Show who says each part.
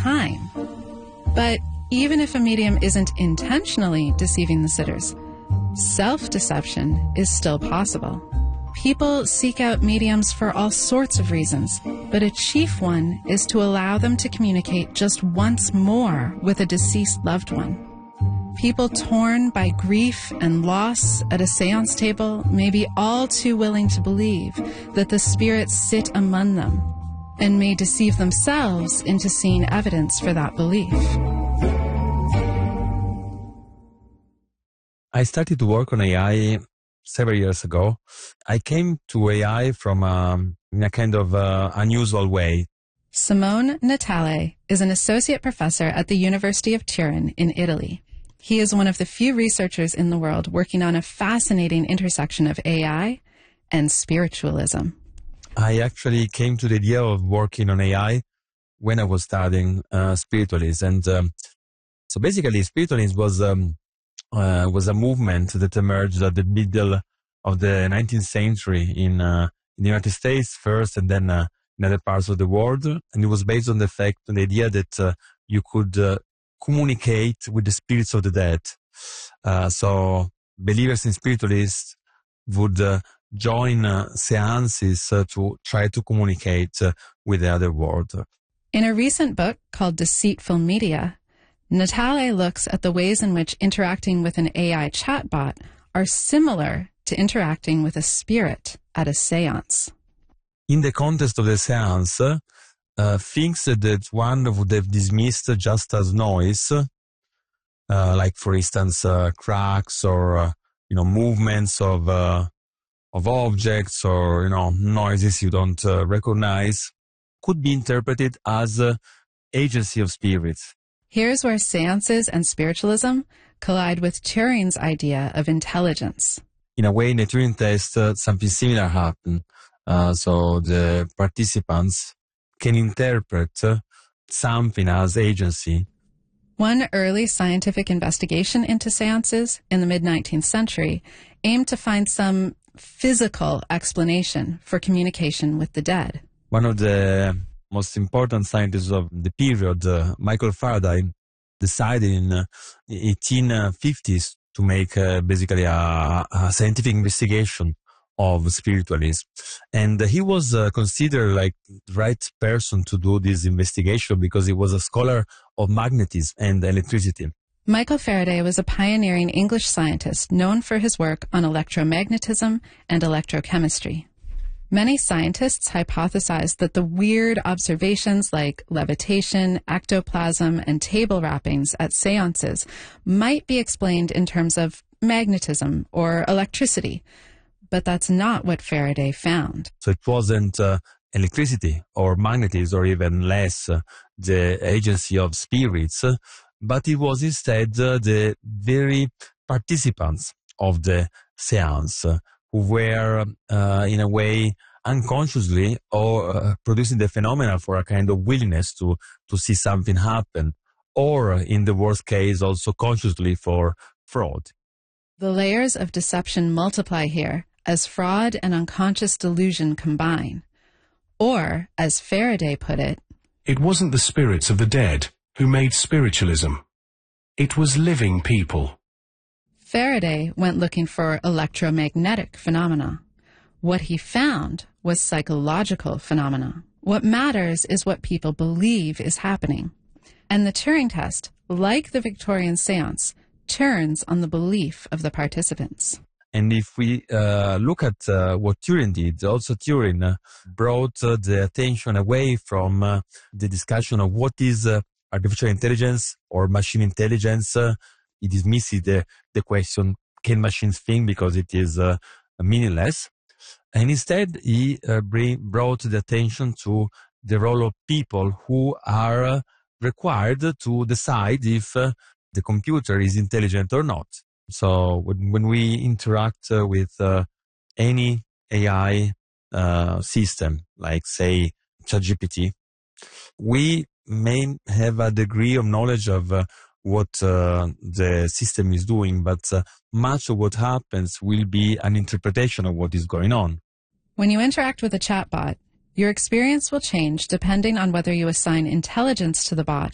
Speaker 1: time. But even if a medium isn't intentionally deceiving the sitters, self-deception is still possible. People seek out mediums for all sorts of reasons, but a chief one is to allow them to communicate just once more with a deceased loved one. People torn by grief and loss at a seance table may be all too willing to believe that the spirits sit among them, and may deceive themselves into seeing evidence for that belief.
Speaker 2: I started to work on AI several years ago. I came to AI from in a kind of unusual way.
Speaker 1: Simone Natale is an associate professor at the University of Turin in Italy. He is one of the few researchers in the world working on a fascinating intersection of AI and spiritualism.
Speaker 2: I actually came to the idea of working on AI when I was studying spiritualism. And so basically, spiritualism was a movement that emerged at the middle of the 19th century in the United States first, and then in other parts of the world. And it was based on the idea that you could communicate with the spirits of the dead. So believers in spiritualists would join seances to try to communicate with the other world.
Speaker 1: In a recent book called Deceitful Media, Natale looks at the ways in which interacting with an AI chatbot are similar to interacting with a spirit at a seance.
Speaker 2: In the context of the seance, things that one would have dismissed just as noise, like for instance cracks or movements of objects or noises you don't recognize, could be interpreted as agency of spirits.
Speaker 1: Here's where seances and spiritualism collide with Turing's idea of intelligence.
Speaker 2: In a way, in the Turing test, something similar happened. So the participants can interpret something as agency.
Speaker 1: One early scientific investigation into seances in the mid-19th century aimed to find some physical explanation for communication with the dead.
Speaker 2: One of the most important scientists of the period, Michael Faraday, decided in the 1850s to make basically a scientific investigation of spiritualism. And he was considered like the right person to do this investigation because he was a scholar of magnetism and electricity.
Speaker 1: Michael Faraday was a pioneering English scientist known for his work on electromagnetism and electrochemistry. Many scientists hypothesized that the weird observations like levitation, ectoplasm, and table wrappings at seances might be explained in terms of magnetism or electricity. But that's not what Faraday found.
Speaker 2: So it wasn't electricity or magnetism or even less the agency of spirits, but it was instead the very participants of the seance who were in a way unconsciously or producing the phenomena for a kind of willingness to see something happen, or in the worst case also consciously for fraud.
Speaker 1: The layers of deception multiply here as fraud and unconscious delusion combine. Or, as Faraday put it,
Speaker 3: it wasn't the spirits of the dead who made spiritualism. It was living people.
Speaker 1: Faraday went looking for electromagnetic phenomena. What he found was psychological phenomena. What matters is what people believe is happening. And the Turing test, like the Victorian seance, turns on the belief of the participants.
Speaker 2: And if we look at what Turing did, also Turing brought the attention away from the discussion of what is artificial intelligence or machine intelligence. He dismissed the question, can machines think, because it is meaningless. And instead, he brought the attention to the role of people who are required to decide if the computer is intelligent or not. So when we interact with any AI system, like say ChatGPT, we may have a degree of knowledge of what the system is doing, but much of what happens will be an interpretation of what is going on.
Speaker 1: When you interact with a chatbot, your experience will change depending on whether you assign intelligence to the bot